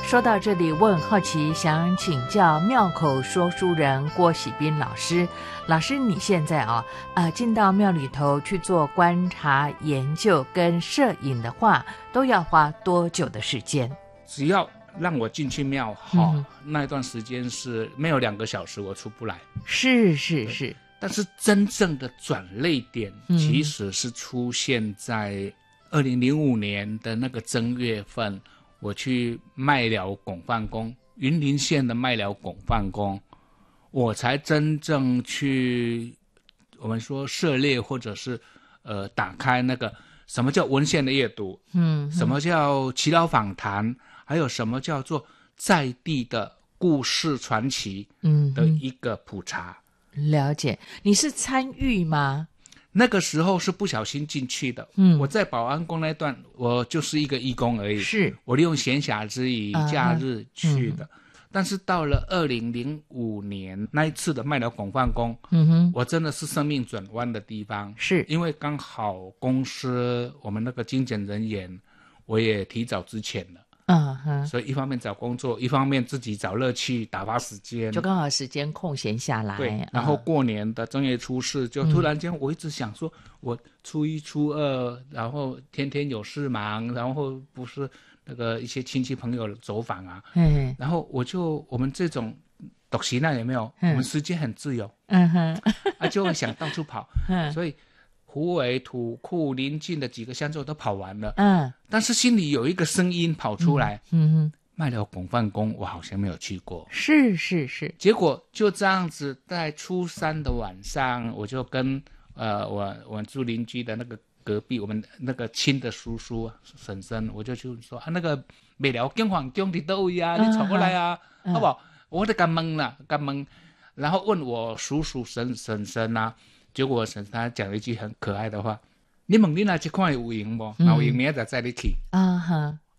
说到这里，我很好奇，想请教庙口说书人郭喜斌老师。老师，你现在进到庙里头去做观察、研究跟摄影的话，都要花多久的时间？ 只要让我进去庙那一段时间是没有2个小时我出不来。 是。 但是真正的转捩点其实是出现在2005年的那个正月份，我去麦寮拱饭宫，云林县的麦寮拱饭宫，我才真正去我们说涉猎或者是打开那个什么叫文献的阅读，什么叫耆老访谈，还有什么叫做在地的故事传奇的一个普查。 了解。你是参与吗？ 那个时候是不小心进去的。我在保安宫那段我就是一个义工而已，是我利用闲暇之余假日去的。但是到了2005年那一次的麦寮拱饭宫，我真的是生命转弯的地方，是因为刚好公司我们那个精简人员我也提早之前了，所以一方面找工作，一方面自己找乐趣打发时间， 就刚好时间空闲下来。 对，然后过年的正月初4就突然间我一直想说我初1初2然后天天有事忙，然后不是那个一些亲戚朋友走访啊，然后我们这种独席那有没有，我们时间很自由，就会想到处跑，所以虎尾土库临近的几个乡镇都跑完了，但是心里有一个声音跑出来，麦寮拱饭宫我好像没有去过，是。结果就这样子，在初3的晚上，我就跟我住邻居的那个隔壁我们那个亲的叔叔婶婶，我就去说那个麦寮拱饭宫在哪位啊？你走过来啊，好不好？我就干懵了，然后问我叔叔婶婶啊。结果婶婶他讲了一句很可爱的话：“你问你那这块有赢不？那有赢明仔载你去。”